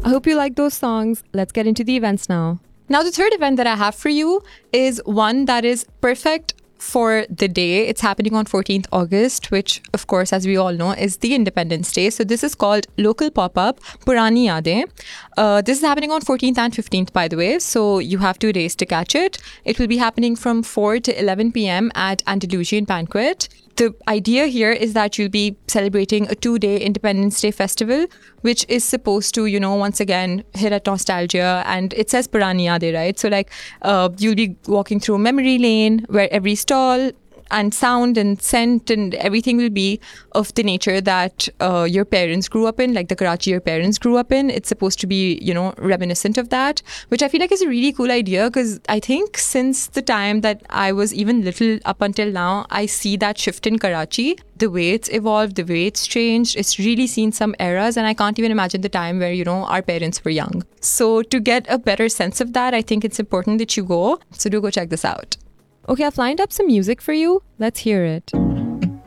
I hope you like those songs. Let's get into the events now. Now, the third event that I have for you is one that is perfect for the day. It's happening on 14th August, which, of course, as we all know, is the Independence Day. So this is called Local Pop-Up Purani Yaadein. This is happening on 14th and 15th, by the way. So you have 2 days to catch it. It will be happening from 4 to 11 p.m. at Andalusian Banquet. The idea here is that you'll be celebrating a 2-day Independence Day festival, which is supposed to, once again, hit at nostalgia. And it says Purani Yaadein, right? So you'll be walking through memory lane where every stall and sound and scent and everything will be of the nature that your parents grew up in, like the Karachi your parents grew up in. It's supposed to be, reminiscent of that, which I feel like is a really cool idea, because I think since the time that I was even little up until now, I see that shift in Karachi, the way it's evolved, the way it's changed. It's really seen some eras, and I can't even imagine the time where, our parents were young. So to get a better sense of that, I think it's important that you go. So do go check this out. Okay, I've lined up some music for you. Let's hear it.